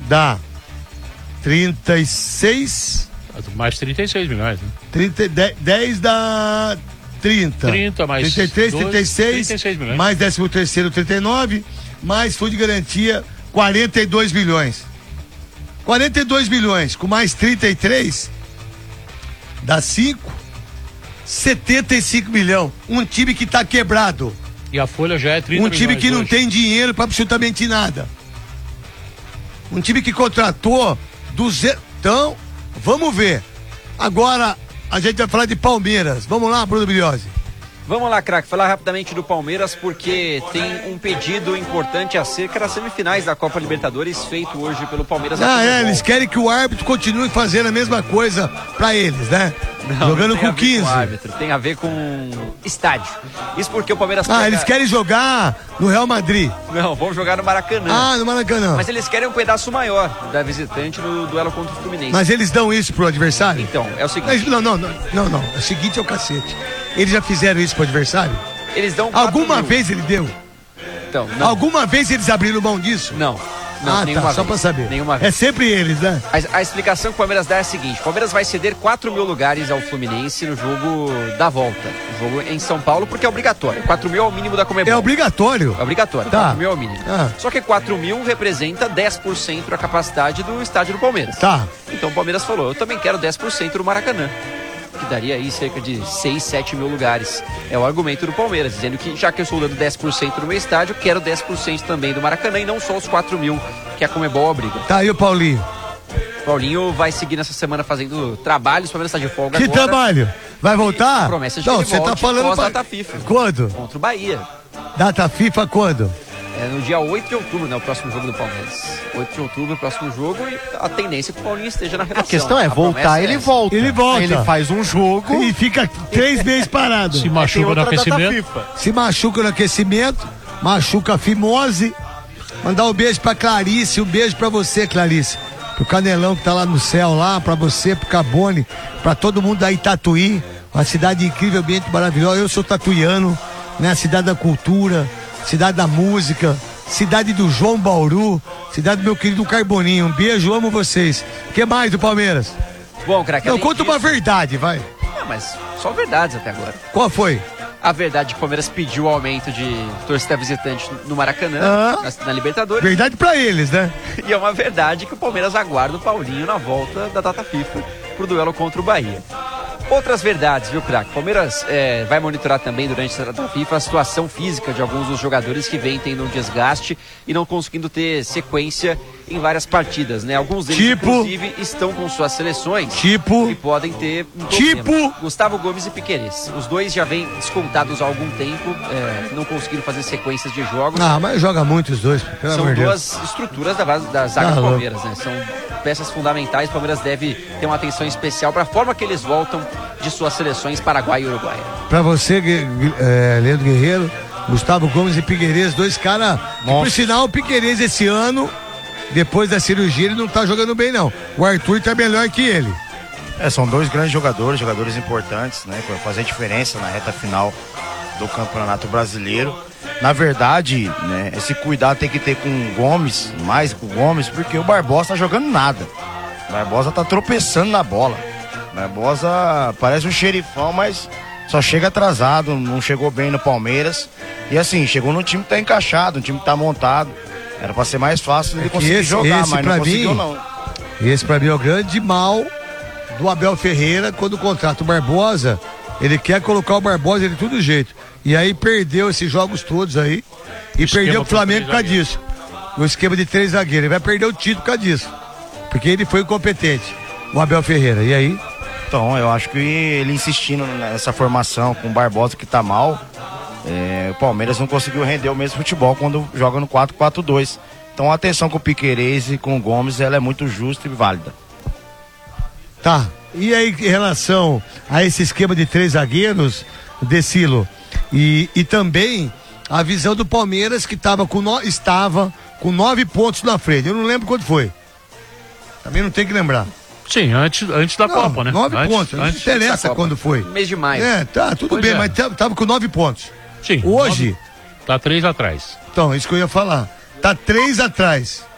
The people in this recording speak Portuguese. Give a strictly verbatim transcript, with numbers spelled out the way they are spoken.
Dá trinta e seis. Mais trinta e seis milhões, né? trinta, dez, dez dá trinta. trinta mais trinta e três, dois, trinta e seis, trinta e seis milhões. mais décimo terceiro, trinta e nove, mais fundo de garantia, quarenta e dois milhões. quarenta e dois milhões, com mais trinta e três, dá cinco, setenta e cinco milhões. Um time que tá quebrado. E a folha já é trinta Um time milhões que não hoje. tem dinheiro pra absolutamente nada. Um time que contratou duzentos. Então, vamos ver. Agora, a gente vai falar de Palmeiras. Vamos lá, Bruno Briosi. Vamos lá, craque, falar rapidamente do Palmeiras, porque tem um pedido importante acerca das semifinais da Copa Libertadores, feito hoje pelo Palmeiras. Ah, é, eles querem que o árbitro continue fazendo a mesma coisa pra eles, né? Não, Jogando não tem com a ver quinze. Com o árbitro, tem a ver com estádio. Isso porque o Palmeiras... Ah, pega... eles querem jogar no Real Madrid. Não, vão jogar no Maracanã. Ah, no Maracanã. Mas eles querem um pedaço maior da visitante no duelo contra o Fluminense. Mas eles dão isso pro adversário? Então, é o seguinte... Mas, não, não, não, não, não. O seguinte é o cacete. Eles já fizeram isso pro adversário? Eles dão Alguma mil. vez ele deu? Então, não. Alguma vez eles abriram mão disso? Não. Não, ah, tá, só pra saber. Nenhuma vez. É sempre eles, né? A, a explicação que o Palmeiras dá é a seguinte: o Palmeiras vai ceder quatro mil lugares ao Fluminense no jogo da volta. O jogo em São Paulo, porque é obrigatório. quatro mil é o mínimo da Conmebol. É obrigatório? É obrigatório. Tá. quatro mil é o mínimo. Ah. Só que quatro mil representa dez por cento da capacidade do estádio do Palmeiras. Tá. Então o Palmeiras falou: eu também quero dez por cento do Maracanã. Que daria aí cerca de seis, sete mil lugares. É o argumento do Palmeiras, dizendo que já que eu estou dando dez por cento no meu estádio, quero dez por cento também do Maracanã e não só os quatro mil que a Conmebol obriga. Tá aí o Paulinho. Paulinho vai seguir nessa semana fazendo trabalhos, o Palmeiras está de folga Que agora. trabalho? Vai voltar? Promessa de não, que ele você tá volte falando pós pra... data FIFA. Quando? Contra o Bahia. Data FIFA quando? É no dia oito de outubro, né? O próximo jogo do Palmeiras. oito de outubro, o próximo jogo, e a tendência é que o Paulinho esteja na relação. A questão é A voltar, ele é essa. volta. Ele volta. Aí ele faz um jogo E fica três meses parado. Se machuca no aquecimento. Se machuca no aquecimento, machuca a fimose. Mandar um beijo pra Clarice, um beijo pra você, Clarice. Pro Canelão que tá lá no céu, lá, pra você, pro Cabone, pra todo mundo da Itatuí, uma cidade incrível, ambiente maravilhoso. Eu sou tatuiano, né? Cidade da cultura, cidade da música, cidade do João Bauru, cidade do meu querido Carboninho. Um beijo, amo vocês. O que mais do Palmeiras? Bom, craque, Não, além conta disso- uma verdade, vai. Não, mas só verdades até agora. Qual foi? A verdade é que o Palmeiras pediu o aumento de torcida visitante no Maracanã, Ah. na, na Libertadores. Verdade pra eles, né? E é uma verdade que o Palmeiras aguarda o Paulinho na volta da data FIFA pro duelo contra o Bahia. Outras verdades, viu, craque? O Palmeiras é, vai monitorar também durante essa data FIFA a situação física de alguns dos jogadores que vêm tendo um desgaste e não conseguindo ter sequência em várias partidas, né? Alguns deles, Tipo? inclusive, estão com suas seleções Tipo? e podem ter um Tipo? problema. Gustavo Gomes e Piquerez. Os dois já vêm descontados há algum tempo, é, não conseguiram fazer sequências de jogos. Ah, mas joga muito os dois, pelo São amor de duas Deus. estruturas da, base- da zaga Tá do louco. Palmeiras, né? São peças fundamentais. O Palmeiras deve ter uma atenção especial para a forma que eles voltam de suas seleções Paraguai e Uruguai. Pra você, Gue- Gue- é, Leandro Guerreiro, Gustavo Gomes e Piquerez, dois caras. Por sinal, o Piquerez esse ano, depois da cirurgia, ele não tá jogando bem, não. O Arthur tá melhor que ele. É, são dois grandes jogadores, jogadores importantes, né? Para fazer diferença na reta final do Campeonato Brasileiro. Na verdade, né, esse cuidado tem que ter com o Gomes, mais com o Gomes, porque o Barbosa tá jogando nada. O Barbosa tá tropeçando na bola. O Barbosa parece um xerifão, mas só chega atrasado, não chegou bem no Palmeiras. E assim, chegou no time que tá encaixado, um time que tá montado. Era pra ser mais fácil ele É que conseguir esse- jogar, esse mas pra não conseguiu mim- não. Esse pra mim é o grande mal do Abel Ferreira quando contrata o Barbosa. Ele quer colocar o Barbosa de todo jeito. E aí perdeu esses jogos todos aí. E Esquema perdeu o com Flamengo por três causa disso. O esquema de três zagueiros. Ele vai perder o título por causa disso. Porque ele foi incompetente. O Abel Ferreira. E aí? Então, eu acho que ele insistindo nessa formação com o Barbosa que tá mal, é, o Palmeiras não conseguiu render o mesmo futebol quando joga no quatro quatro dois. Então a atenção com o Piquerez e com o Gomes, ela é muito justa e válida. Tá. E aí, em relação a esse esquema de três zagueiros, Decilo, e, e também a visão do Palmeiras que tava com no, estava com nove pontos na frente. Eu não lembro quanto foi. Também não tem que lembrar. Sim, antes, antes da Não, Copa, né? Nove antes, pontos. Não antes. interessa Copa. quando foi. Mês de maio. É, tá, tudo Pois bem, é. mas tava, tava com nove pontos. Sim. Hoje, nove- Tá três atrás. então, isso que eu ia falar. Tá três atrás.